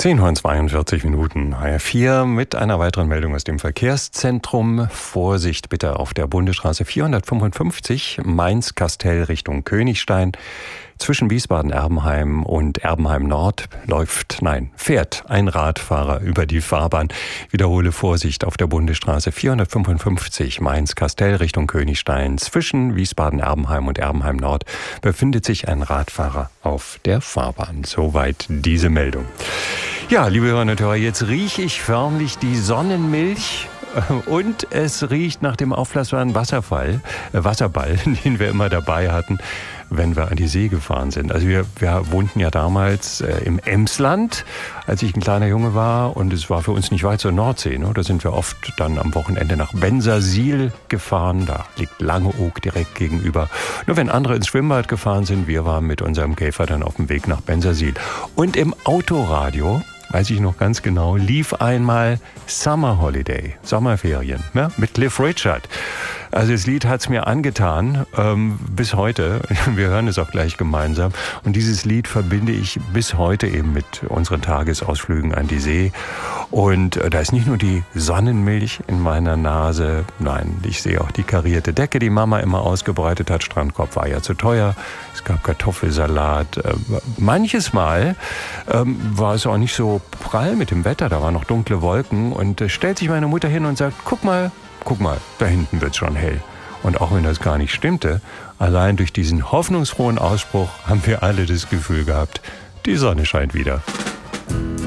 10:42 HR4 mit einer weiteren Meldung aus dem Verkehrszentrum. Vorsicht bitte auf der Bundesstraße 455 Mainz-Kastel Richtung Königstein. Zwischen Wiesbaden-Erbenheim und Erbenheim-Nord fährt ein Radfahrer über die Fahrbahn. Wiederhole Vorsicht auf der Bundesstraße 455 Mainz-Kastel Richtung Königstein. Zwischen Wiesbaden-Erbenheim und Erbenheim-Nord befindet sich ein Radfahrer auf der Fahrbahn. Soweit diese Meldung. Ja, liebe Hörerinnen und Hörer, jetzt rieche ich förmlich die Sonnenmilch. Und es riecht nach dem aufblasbaren Wasserball, den wir immer dabei hatten, wenn wir an die See gefahren sind. Also wir wohnten ja damals im Emsland, als ich ein kleiner Junge war. Und es war für uns nicht weit zur Nordsee. Ne? Da sind wir oft dann am Wochenende nach Bensersiel gefahren. Da liegt Langeoog direkt gegenüber. Nur wenn andere ins Schwimmbad gefahren sind, wir waren mit unserem Käfer dann auf dem Weg nach Bensersiel. Und im Autoradio, weiß ich noch ganz genau, lief einmal Summer Holiday, Sommerferien, ne? Mit Cliff Richard. Also das Lied hat's mir angetan, bis heute. Wir hören es auch gleich gemeinsam. Und dieses Lied verbinde ich bis heute eben mit unseren Tagesausflügen an die See. Und da ist nicht nur die Sonnenmilch in meiner Nase, nein, ich sehe auch die karierte Decke, die Mama immer ausgebreitet hat. Strandkorb war ja zu teuer. Es gab Kartoffelsalat. Manches Mal war es auch nicht so prall mit dem Wetter. Da waren noch dunkle Wolken. Und stellt sich meine Mutter hin und sagt, guck mal, da hinten wird's schon hell. Und auch wenn das gar nicht stimmte, allein durch diesen hoffnungsfrohen Ausspruch haben wir alle das Gefühl gehabt, die Sonne scheint wieder.